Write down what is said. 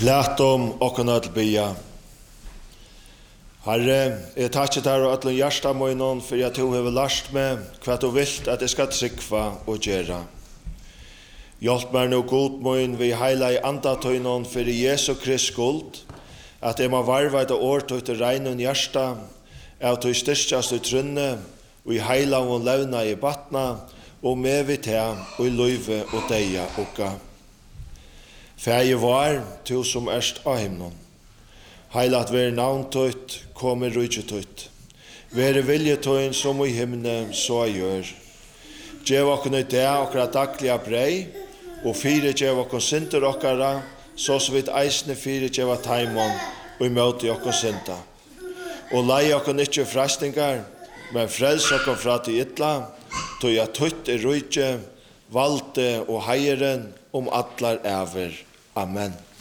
Læt och kunna bya. Herre, jeg takker deg og alle hjertet må innom, for jeg tog har lært meg hva du vil at jeg skal trykva og gjøre. Hjelp meg nå god mån vi heila i andatøynen for Jesu Krist skuld, at jeg må varve et år til regn og hjertet, av til styrkjast i trunne, og i heila og levna i batna, og med vi til, og i løyve og deia okka. Fæje var, til som erst av himnen. Heilat være navntøyt, kommer rydgetøyt. Være viljetøyen som i himne, så gjør. Gjev okken i det okkara daglige brei, og fire gjev okken synder okkara, så vidt eisne fire gjev taimon, og i møte okken synda. Og lei okken ikkje frastingar, men frels okken fra til ytla, tog jeg tøyt rydget, valgte og heieren om atlar æver. Amen.